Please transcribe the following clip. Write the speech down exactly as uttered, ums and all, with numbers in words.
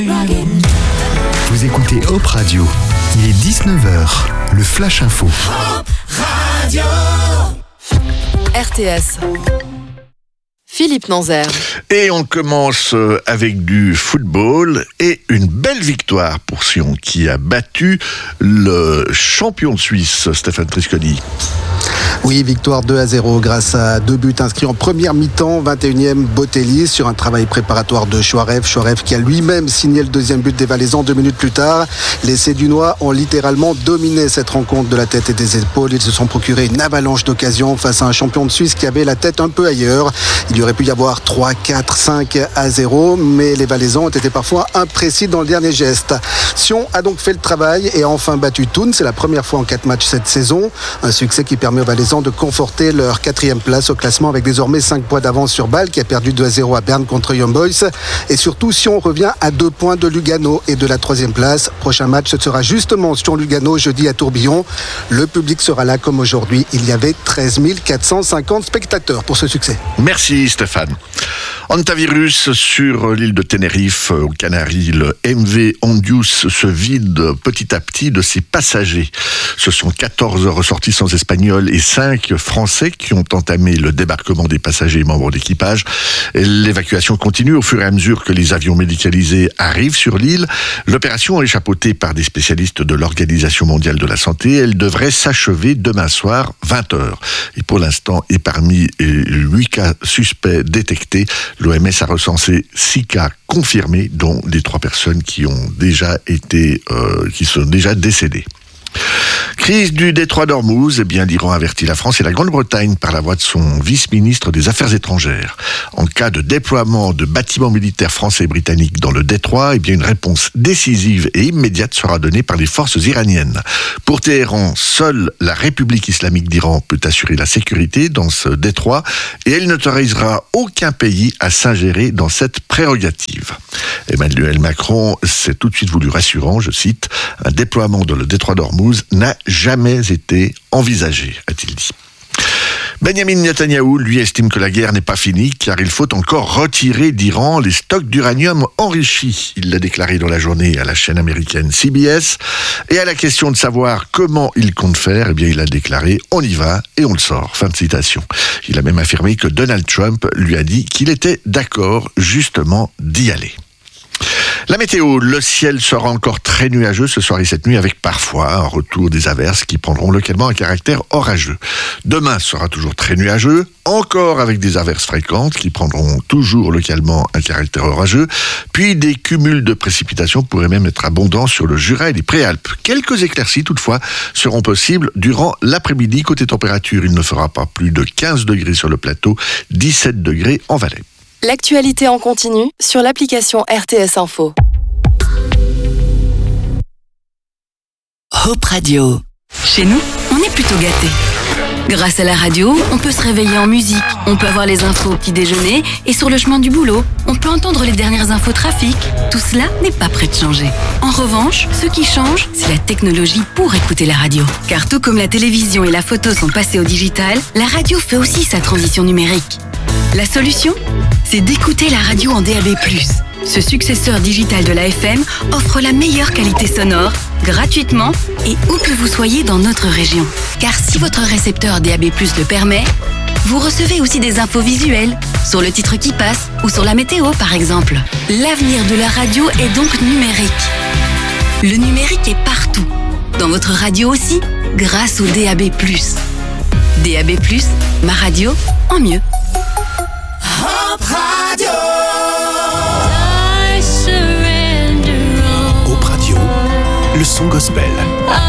Vous écoutez Hop Radio. Il est dix-neuf heures. Le Flash Info. Hop Radio. R T S. Philippe Nanzer. Et on commence avec du football et une belle victoire pour Sion qui a battu le champion de Suisse, Stéphane Trisconi. Oui, victoire deux à zéro grâce à deux buts inscrits en première mi-temps, vingt et unième Botelli sur un travail préparatoire de Chouarev. Chouarev qui a lui-même signé le deuxième but des Valaisans deux minutes plus tard. Les Sédunois ont littéralement dominé cette rencontre de la tête et des épaules. Ils se sont procuré une avalanche d'occasions face à un champion de Suisse qui avait la tête un peu ailleurs. Il y aurait pu y avoir trois, quatre, cinq à zéro, mais les Valaisans ont été parfois imprécis dans le dernier geste. Sion a donc fait le travail et a enfin battu Thun. C'est la première fois en quatre matchs cette saison. Un succès qui permet aux Valaisans de conforter leur quatrième place au classement avec désormais cinq points d'avance sur Bâle qui a perdu deux à zéro à Berne contre Young Boys. Et surtout, Sion revient à deux points de Lugano et de la troisième place. Prochain match, ce sera justement Sion-Lugano jeudi à Tourbillon. Le public sera là comme aujourd'hui. Il y avait treize mille quatre cent cinquante spectateurs pour ce succès. Merci Stéphane. Hantavirus sur l'île de Tenerife, aux Canaries, le M V Ondius se vide petit à petit de ses passagers. Ce sont quatorze ressortissants espagnols et cinq Français qui ont entamé le débarquement des passagers et membres d'équipage. L'évacuation continue au fur et à mesure que les avions médicalisés arrivent sur l'île. L'opération est chapeautée par des spécialistes de l'Organisation mondiale de la santé. Elle devrait s'achever demain soir, vingt heures. Et pour l'instant, et parmi huit cas suspects détectés, l'O M S a recensé six cas confirmés, dont les trois personnes qui ont déjà été, euh, qui sont déjà décédées. Crise du détroit d'Ormuz, eh bien l'Iran avertit la France et la Grande-Bretagne par la voix de son vice-ministre des Affaires étrangères. En cas de déploiement de bâtiments militaires français et britanniques dans le détroit, eh bien une réponse décisive et immédiate sera donnée par les forces iraniennes. Pour Téhéran, seule la République islamique d'Iran peut assurer la sécurité dans ce détroit et elle n'autorisera aucun pays à s'ingérer dans cette prérogative. Emmanuel Macron s'est tout de suite voulu rassurant, je cite, « Un déploiement dans le détroit d'Ormuz n'a jamais été envisagé », a-t-il dit. Benjamin Netanyahou, lui, estime que la guerre n'est pas finie car il faut encore retirer d'Iran les stocks d'uranium enrichi. Il l'a déclaré dans la journée à la chaîne américaine C B S. Et à la question de savoir comment il compte faire, eh bien, il a déclaré « On y va et on le sort ». Fin de citation. Il a même affirmé que Donald Trump lui a dit qu'il était d'accord justement d'y aller. La météo, le ciel sera encore très nuageux ce soir et cette nuit avec parfois un retour des averses qui prendront localement un caractère orageux. Demain sera toujours très nuageux, encore avec des averses fréquentes qui prendront toujours localement un caractère orageux, puis des cumuls de précipitations pourraient même être abondants sur le Jura et les Préalpes. Quelques éclaircies toutefois seront possibles durant l'après-midi. Côté température, il ne fera pas plus de quinze degrés sur le plateau, dix-sept degrés en Valais. L'actualité en continu sur l'application R T S Info. Hop Radio. Chez nous, on est plutôt gâtés. Grâce à la radio, on peut se réveiller en musique, on peut avoir les infos au petit déjeuner et sur le chemin du boulot, on peut entendre les dernières infos trafic. Tout cela n'est pas prêt de changer. En revanche, ce qui change, c'est la technologie pour écouter la radio. Car tout comme la télévision et la photo sont passés au digital, la radio fait aussi sa transition numérique. La solution, c'est d'écouter la radio en D A B plus. Ce successeur digital de la F M offre la meilleure qualité sonore, gratuitement et où que vous soyez dans notre région. Car si votre récepteur D A B plus le permet, vous recevez aussi des infos visuelles, sur le titre qui passe ou sur la météo par exemple. L'avenir de la radio est donc numérique. Le numérique est partout, dans votre radio aussi, grâce au D A B plus. D A B plus, ma radio en mieux. Hop Radio. Hop Radio, le son gospel.